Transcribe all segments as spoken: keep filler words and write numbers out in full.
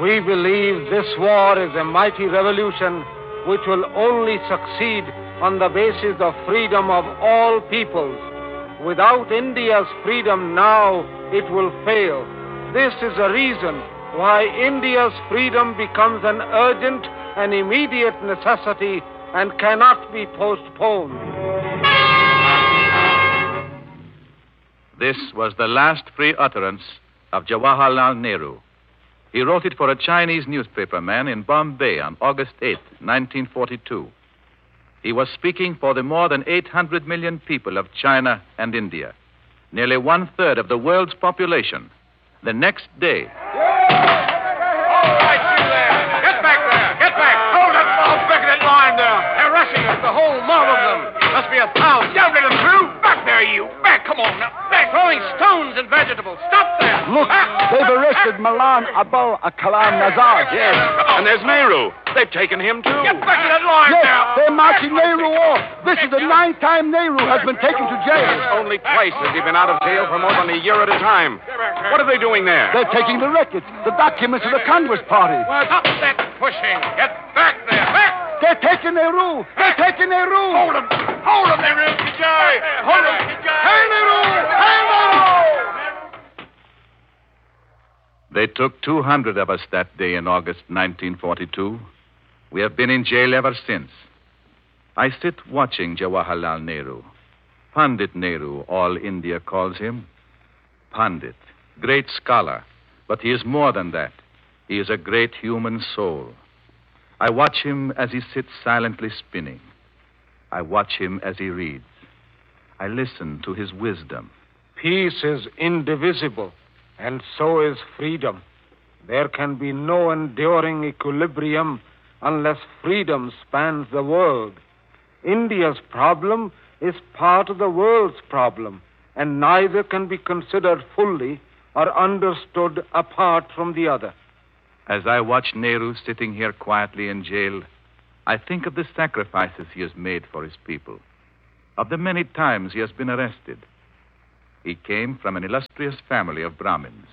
We believe this war is a mighty revolution which will only succeed on the basis of freedom of all peoples. Without India's freedom now, it will fail. This is the reason why India's freedom becomes an urgent and immediate necessity and cannot be postponed. This was the last free utterance of Jawaharlal Nehru. He wrote it for a Chinese newspaperman in Bombay on August eighth, nineteen forty-two. He was speaking for the more than eight hundred million people of China and India, nearly one-third of the world's population. The next day... All right, you there. Get back there. Get back. Hold it. Fall back in that line there. They're rushing us, the whole mob of them. Must be a thousand. Don't let them through. Back there, you. Back. Come on now. They're throwing stones and vegetables. Stop there. Look, they've arrested Malan Abul Kalam Nazar. Yes. And there's Nehru. They've taken him, too. Get back in that line yes, now. They're marching Nehru off. This is the ninth time Nehru has been taken to jail. Only twice has he been out of jail for more than a year at a time. What are they doing there? They're taking the records, the documents of the Congress Party. Well, stop that pushing. Get back there. Back. They're taking Nehru. They're taking Nehru. Hold him. Hold him, Nehru. Vijay. Hold him. Hey, Nehru. Hey, Nehru. They took two hundred of us that day in August nineteen forty-two. We have been in jail ever since. I sit watching Jawaharlal Nehru. Pandit Nehru, all India calls him. Pandit, great scholar, but he is more than that. He is a great human soul. I watch him as he sits silently spinning. I watch him as he reads. I listen to his wisdom. Peace is indivisible, and so is freedom. There can be no enduring equilibrium unless freedom spans the world. India's problem is part of the world's problem, and neither can be considered fully or understood apart from the other. As I watch Nehru sitting here quietly in jail, I think of the sacrifices he has made for his people, of the many times he has been arrested. He came from an illustrious family of Brahmins.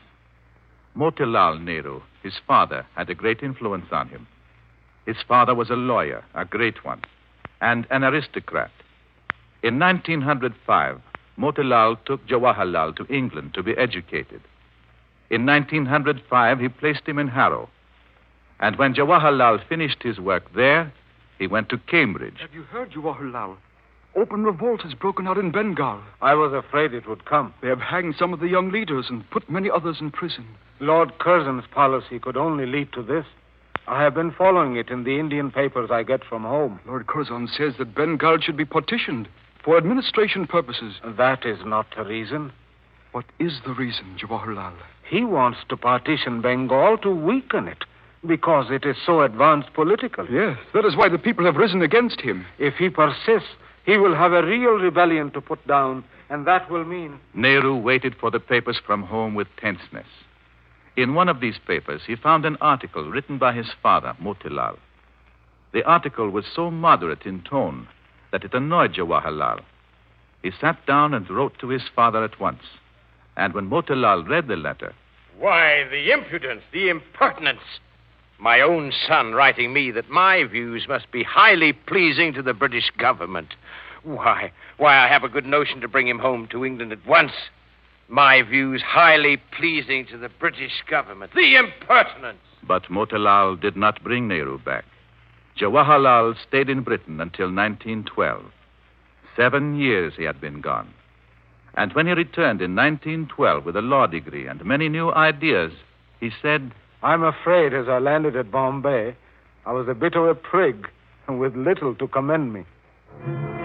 Motilal Nehru, his father, had a great influence on him. His father was a lawyer, a great one, and an aristocrat. In nineteen oh five, Motilal took Jawaharlal to England to be educated. In nineteen oh five, he placed him in Harrow. And when Jawaharlal finished his work there, he went to Cambridge. Have you heard, Jawaharlal? Open revolt has broken out in Bengal. I was afraid it would come. They have hanged some of the young leaders and put many others in prison. Lord Curzon's policy could only lead to this. I have been following it in the Indian papers I get from home. Lord Curzon says that Bengal should be partitioned for administration purposes. That is not the reason. What is the reason, Jawaharlal? He wants to partition Bengal to weaken it because it is so advanced politically. Yes, that is why the people have risen against him. If he persists, he will have a real rebellion to put down, and that will mean... Nehru waited for the papers from home with tenseness. In one of these papers, he found an article written by his father, Motilal. The article was so moderate in tone that it annoyed Jawaharlal. He sat down and wrote to his father at once. And when Motilal read the letter... Why, the impudence, the impertinence. My own son writing me that my views must be highly pleasing to the British government. Why, why, I have a good notion to bring him home to England at once. My views highly pleasing to the British government. The impertinence! But Motilal did not bring Nehru back. Jawaharlal stayed in Britain until nineteen twelve. Seven years he had been gone. And when he returned in nineteen twelve with a law degree and many new ideas, he said, I'm afraid as I landed at Bombay, I was a bit of a prig with little to commend me.